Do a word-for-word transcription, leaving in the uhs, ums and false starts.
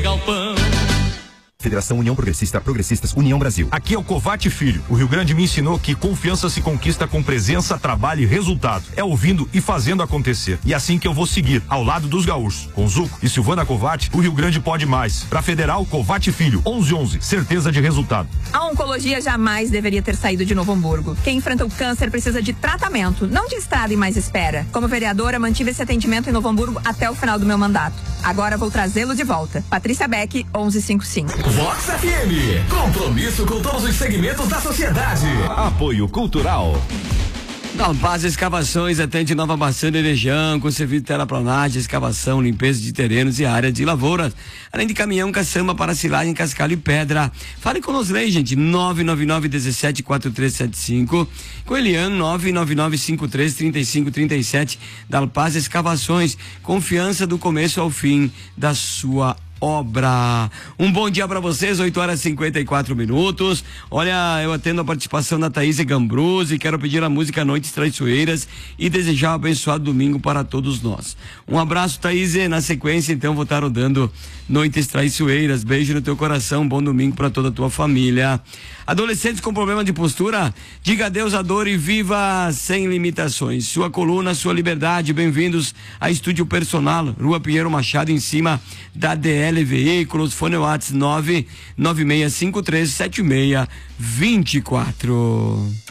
galpão. Federação União Progressista, Progressistas, União Brasil. Aqui é o Covate Filho. O Rio Grande me ensinou que confiança se conquista com presença, trabalho e resultado. É ouvindo e fazendo acontecer. E assim que eu vou seguir, ao lado dos gaúchos. Com Zuco e Silvana Covate, o Rio Grande pode mais. Pra Federal, Covate Filho, onze onze, certeza de resultado. A oncologia jamais deveria ter saído de Novo Hamburgo. Quem enfrenta o câncer precisa de tratamento, não de estrada e mais espera. Como vereadora, mantive esse atendimento em Novo Hamburgo até o final do meu mandato. Agora vou trazê-lo de volta. Patrícia Beck, onze cinquenta e cinco. Vox F M, compromisso com todos os segmentos da sociedade. Apoio Cultural. Dalpaz Escavações atende Nova Baçã de região, com serviço de terraplanagem, escavação, limpeza de terrenos e área de lavouras, além de caminhão, caçamba para silagem, cascalho e pedra. Fale conosco aí, gente, nove nove nove um sete quatro três sete cinco, com Eliane nove nove nove cinco três três cinco três sete. Dalpaz Escavações, confiança do começo ao fim da sua obra. Um bom dia para vocês, oito horas e cinquenta e quatro minutos. Olha, eu atendo a participação da Thaís Gambruzzi, quero pedir a música Noites Traiçoeiras e desejar um abençoado domingo para todos nós. Um abraço, Thaís, na sequência então vou estar rodando Noites Traiçoeiras. Beijo no teu coração, bom domingo para toda a tua família. Adolescentes com problema de postura, diga adeus à dor e viva sem limitações. Sua coluna, sua liberdade. Bem-vindos a Estúdio Personal, Rua Pinheiro Machado, em cima da D L Veículos. Fone WhatsApp nove nove seis cinco três sete seis dois quatro.